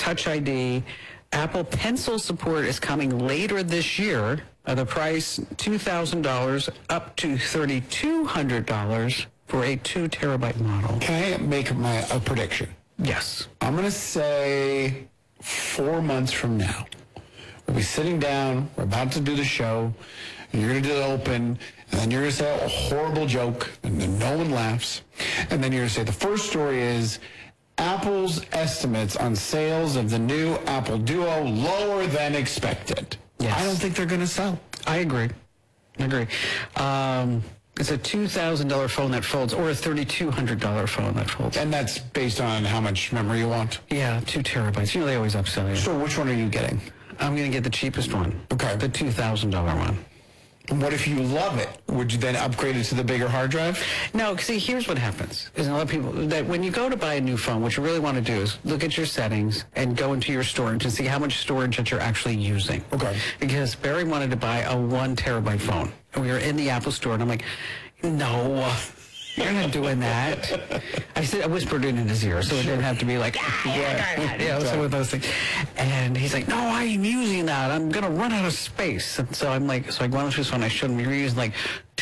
Touch ID. Apple Pencil support is coming later this year. The price, $2,000 up to $3,200 for a 2 terabyte model. Can I make a prediction? Yes. I'm going to say 4 months from now, we'll be sitting down, we're about to do the show, and you're going to do the open, and then you're going to say a horrible joke, and then no one laughs. And then you're going to say the first story is Apple's estimates on sales of the new Apple Duo lower than expected. Yes. I don't think they're going to sell. I agree. It's a $2,000 phone that folds, or a $3,200 phone that folds. And that's based on how much memory you want? Yeah, 2 terabytes. You know, they always upsell you. So which one are you getting? I'm going to get the cheapest one. Okay. The $2,000 one. And what if you love it? Would you then upgrade it to the bigger hard drive? No, see, here's what happens. Is a lot of people, that when you go to buy a new phone, what you really want to do is look at your settings and go into your storage and see how much storage that you're actually using. Okay. Because Barry wanted to buy a 1 terabyte phone. And we were in the Apple store, and I'm like, no, you're not doing that. I whispered it in his ear, so it didn't have to be like, some of those things. And he's like, no, I am using that. I'm going to run out of space. And so I'm like, so I went on to his phone. I showed him we were using like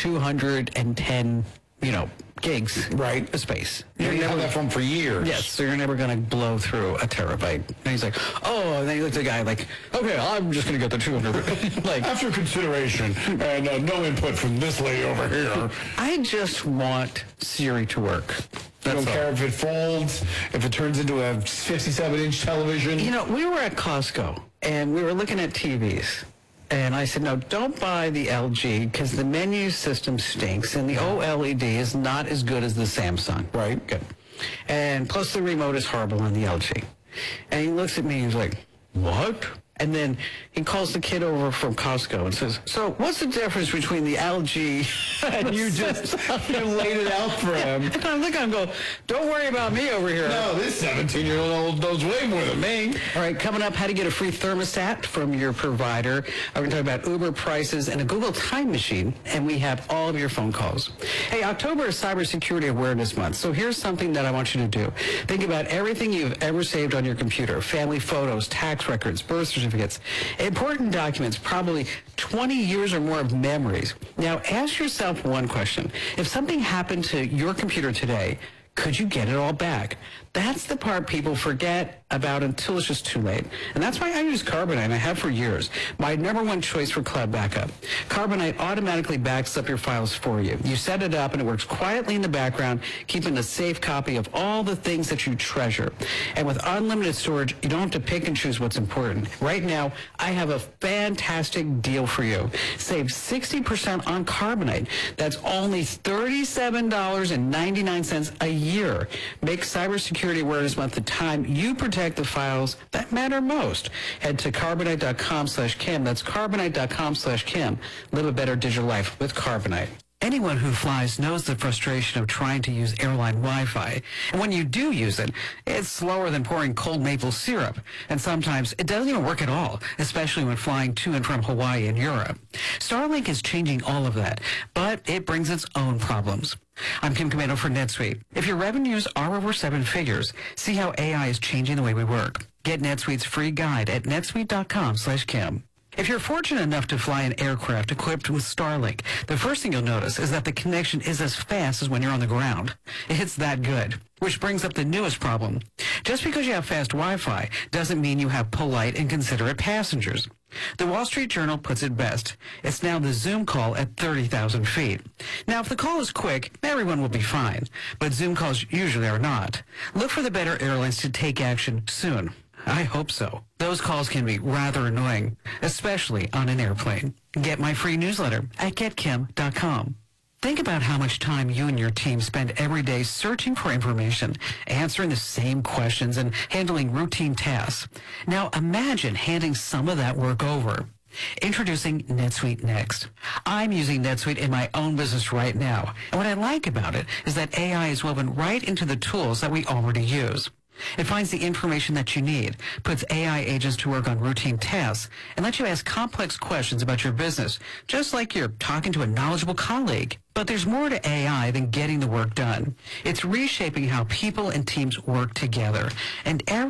210, gigs of space. You're never had that phone for years. Yes, so you're never going to blow through a terabyte. And he's like, oh, and then he looked at the guy like, okay, I'm just going to get the 200. Like, after consideration and no input from this lady over here. I just want Siri to work. You don't care if it folds, if it turns into a 57-inch television. We were at Costco, and we were looking at TVs. And I said, no, don't buy the LG because the menu system stinks and the OLED is not as good as the Samsung. Right. Good. And plus the remote is horrible on the LG. And he looks at me and he's like, what? And then he calls the kid over from Costco and says, so what's the difference between the LG and you laid it out for him. And I look at him and go, don't worry about me over here. No, this 17-year-old knows way more than me. All right, coming up, how to get a free thermostat from your provider. We're going to talk about Uber prices and a Google Time Machine, and we have all of your phone calls. Hey, October is Cybersecurity Awareness Month, so here's something that I want you to do. Think about everything you've ever saved on your computer, family photos, tax records, birth certificates, important documents, probably 20 years or more of memories. Now, ask yourself one question. If something happened to your computer today, could you get it all back? That's the part people forget about until it's just too late. And that's why I use Carbonite, and I have for years. My #1 choice for cloud backup. Carbonite automatically backs up your files for you. You set it up, and it works quietly in the background, keeping a safe copy of all the things that you treasure. And with unlimited storage, you don't have to pick and choose what's important. Right now, I have a fantastic deal for you. Save 60% on Carbonite. That's only $37.99 a year. Make Cybersecurity Awareness Month the time you protect the files that matter most. Head to Carbonite.com/Kim. That's Carbonite.com/Kim. Live a better digital life with Carbonite. Anyone who flies knows the frustration of trying to use airline Wi-Fi. And when you do use it, it's slower than pouring cold maple syrup. And sometimes it doesn't even work at all, especially when flying to and from Hawaii and Europe. Starlink is changing all of that, but it brings its own problems. I'm Kim Komando for NetSuite. If your revenues are over 7 figures, see how AI is changing the way we work. Get NetSuite's free guide at netsuite.com/Kim. If you're fortunate enough to fly an aircraft equipped with Starlink, the first thing you'll notice is that the connection is as fast as when you're on the ground. It's that good. Which brings up the newest problem. Just because you have fast Wi-Fi doesn't mean you have polite and considerate passengers. The Wall Street Journal puts it best. It's now the Zoom call at 30,000 feet. Now, if the call is quick, everyone will be fine. But Zoom calls usually are not. Look for the better airlines to take action soon. I hope so. Those calls can be rather annoying, especially on an airplane. Get my free newsletter at getkim.com. Think about how much time you and your team spend every day searching for information, answering the same questions, and handling routine tasks. Now imagine handing some of that work over. Introducing NetSuite Next. I'm using NetSuite in my own business right now, and what I like about it is that AI is woven right into the tools that we already use. It finds the information that you need, puts AI agents to work on routine tasks, and lets you ask complex questions about your business, just like you're talking to a knowledgeable colleague. But there's more to AI than getting the work done. It's reshaping how people and teams work together, and